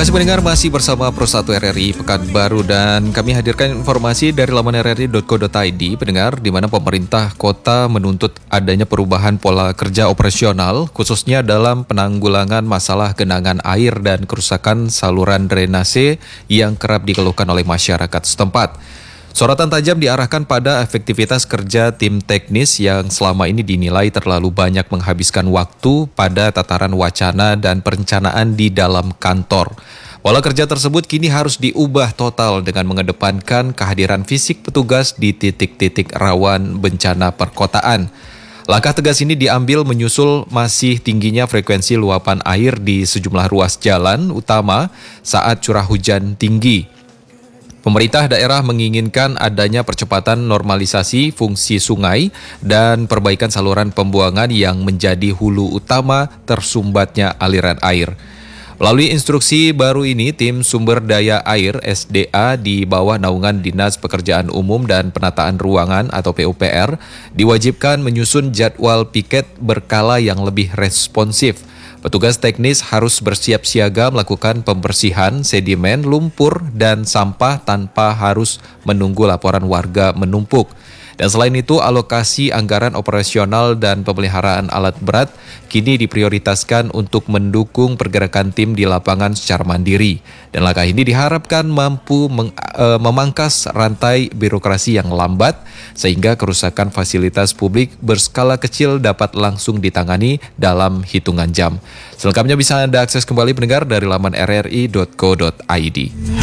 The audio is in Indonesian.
kasih pendengar, masih bersama Pro 1 RRI Pekanbaru dan kami hadirkan informasi dari laman rri.co.id pendengar, di mana pemerintah kota menuntut adanya perubahan pola kerja operasional khususnya dalam penanggulangan masalah genangan air dan kerusakan saluran drainase yang kerap dikeluhkan oleh masyarakat setempat. Sorotan tajam diarahkan pada efektivitas kerja tim teknis yang selama ini dinilai terlalu banyak menghabiskan waktu pada tataran wacana dan perencanaan di dalam kantor. Pola kerja tersebut kini harus diubah total dengan mengedepankan kehadiran fisik petugas di titik-titik rawan bencana perkotaan. Langkah tegas ini diambil menyusul masih tingginya frekuensi luapan air di sejumlah ruas jalan utama saat curah hujan tinggi. Pemerintah daerah menginginkan adanya percepatan normalisasi fungsi sungai dan perbaikan saluran pembuangan yang menjadi hulu utama tersumbatnya aliran air. Melalui instruksi baru ini, tim sumber daya air SDA di bawah naungan Dinas Pekerjaan Umum dan Penataan Ruangan atau PUPR diwajibkan menyusun jadwal piket berkala yang lebih responsif. Petugas teknis harus bersiap siaga melakukan pembersihan sedimen, lumpur, dan sampah tanpa harus menunggu laporan warga menumpuk. Dan selain itu, alokasi anggaran operasional dan pemeliharaan alat berat kini diprioritaskan untuk mendukung pergerakan tim di lapangan secara mandiri. Dan langkah ini diharapkan mampu memangkas rantai birokrasi yang lambat, sehingga kerusakan fasilitas publik berskala kecil dapat langsung ditangani dalam hitungan jam. Selengkapnya bisa Anda akses kembali pendengar dari laman rri.co.id.